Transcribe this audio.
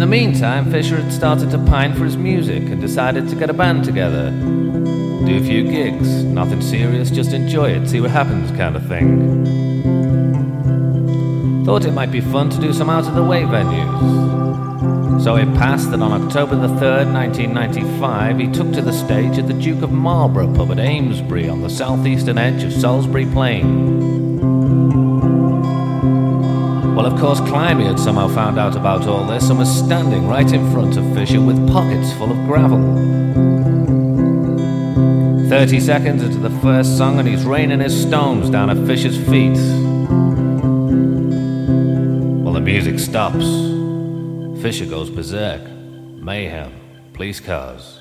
meantime, Fisher had started to pine for his music and decided to get a band together. Do a few gigs, nothing serious, just enjoy it, see what happens kind of thing. Thought it might be fun to do some out-of-the-way venues. So it passed that on October the 3rd, 1995, he took to the stage at the Duke of Marlborough pub at Amesbury on the southeastern edge of Salisbury Plain. Well, of course, Climby had somehow found out about all this and was standing right in front of Fisher with pockets full of gravel. 30 seconds into the first song and he's raining his stones down at Fisher's feet. Well, the music stops. Fisher goes berserk. Mayhem. Police cars.